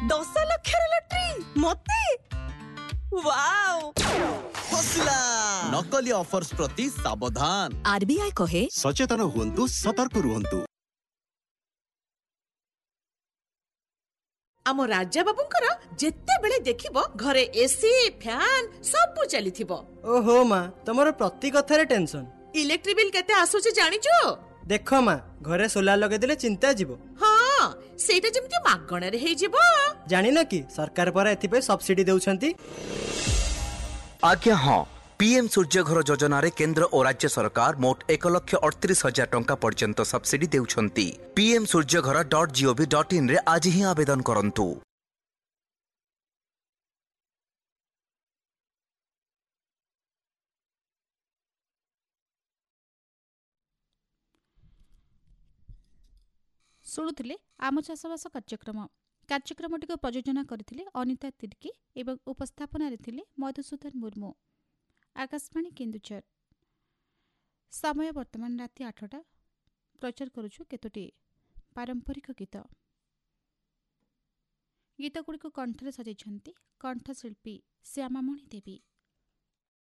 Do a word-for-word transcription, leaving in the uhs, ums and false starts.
दस लाख लॉटरी मते वाओ फसिला नकली ऑफर्स प्रति सावधान। आरबीआई कहे सचेतन हुंतु सतर्क रुहंतु। आम राजा बाबूंकर जेते बेले देखिबो घरे एसी फैन सब चलीथिबो। ओहो माँ तमरो प्रति कथारे टेंशन। इलेक्ट्रिक बिल केते आसुची जानिचो? देखो माँ घरे सोलार लगे दिले चिंता जीवो। हाँ सेटा जेमति मागणा रे हे जीवो। जानि न कि सरकार पर एथि पे सब्सिडी देउछंती। आज्ञा हाँ पीएम सूर्य घर योजना रे केंद्र और राज्य सरकार मोट एक लक्ष अड़तीस हजार टंका पर्यंत सब्सिडी देउछंती। पीएम सूर्य घर डॉट जीओवी डॉट इन रे आज ही आवेदन करंतु। शुणुले आम चाषबास कार्यक्रम कार्यक्रम टी प्रयोजना करथिले अनिता तिर्की एवं उपस्थापन रे मधुसूदन मुर्मू। आकाशवाणी केन्दुझर समय वर्तमान राति आठटा। प्रचार करुछु केतोटी पारंपरिक गीत गीत गुड़िक कंठरे सजाइछंती कंठशिल्पी श्यामामणि देवी।